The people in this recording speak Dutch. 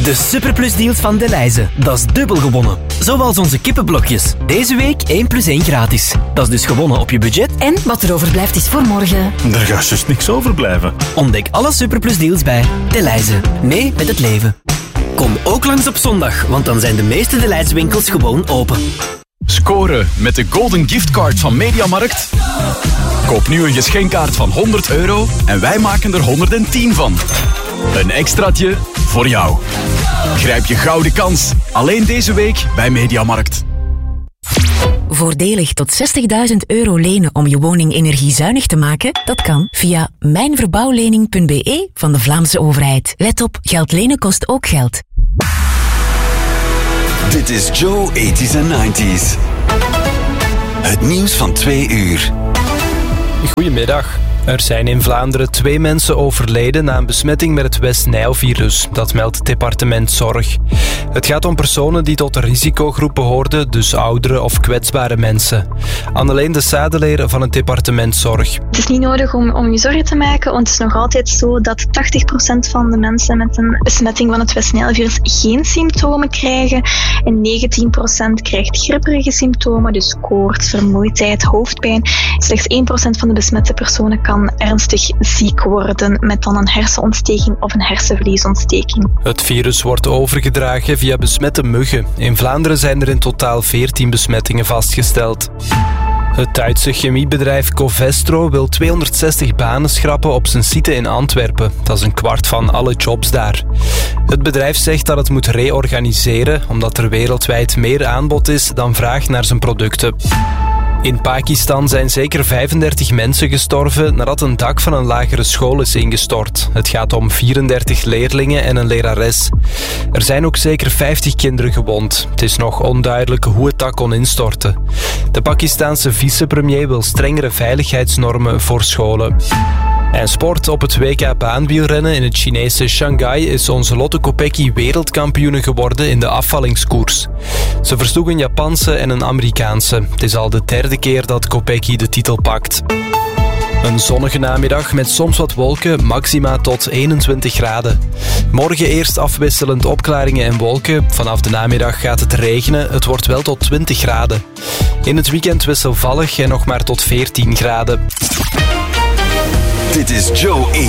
De Superplus-deals van Delhaize. Dat is dubbel gewonnen. Zoals onze kippenblokjes. Deze week 1 + 1 gratis. Dat is dus gewonnen op je budget. En wat er overblijft is voor morgen. Daar gaat dus niks overblijven. Ontdek alle Superplus-deals bij Delhaize. Mee met het leven. Kom ook langs op zondag, want dan zijn de meeste Delhaize-winkels gewoon open. Scoren met de Golden Giftcard van Mediamarkt. Koop nu een geschenkkaart van €100 en wij maken er 110 van. Een extraatje voor jou. Grijp je gouden kans. Alleen deze week bij Mediamarkt. Voordelig tot €60.000 lenen om je woning energiezuinig te maken? Dat kan via mijnverbouwlening.be van de Vlaamse overheid. Let op, geld lenen kost ook geld. Dit is Joe 80s en 90s. Het nieuws van 2 uur. Goedemiddag. Er zijn in Vlaanderen 2 mensen overleden na een besmetting met het West-Nijl-virus. Dat meldt het departement Zorg. Het gaat om personen die tot de risicogroepen hoorden, dus oudere of kwetsbare mensen. Anneleen de Sadeleer van het departement Zorg. Het is niet nodig om je zorgen te maken, want het is nog altijd zo dat 80% van de mensen met een besmetting van het West-Nijl-virus geen symptomen krijgen. En 19% krijgt gripperige symptomen, dus koorts, vermoeidheid, hoofdpijn. Slechts 1% van de besmette personen kan ernstig ziek worden met dan een hersenontsteking of een hersenvliesontsteking. Het virus wordt overgedragen via besmette muggen. In Vlaanderen zijn er in totaal 14 besmettingen vastgesteld. Het Duitse chemiebedrijf Covestro wil 260 banen schrappen op zijn site in Antwerpen. Dat is een kwart van alle jobs daar. Het bedrijf zegt dat het moet reorganiseren, omdat er wereldwijd meer aanbod is dan vraag naar zijn producten. In Pakistan zijn zeker 35 mensen gestorven nadat een dak van een lagere school is ingestort. Het gaat om 34 leerlingen en een lerares. Er zijn ook zeker 50 kinderen gewond. Het is nog onduidelijk hoe het dak kon instorten. De Pakistaanse vicepremier wil strengere veiligheidsnormen voor scholen. En sport. Op het WK baanwielrennen in het Chinese Shanghai is onze Lotte Kopecky wereldkampioene geworden in de afvallingskoers. Ze versloeg een Japanse en een Amerikaanse. Het is al de 3e keer dat Kopecky de titel pakt. Een zonnige namiddag met soms wat wolken, maxima tot 21 graden. Morgen eerst afwisselend opklaringen en wolken. Vanaf de namiddag gaat het regenen, het wordt wel tot 20 graden. In het weekend wisselvallig en nog maar tot 14 graden. Dit is Joe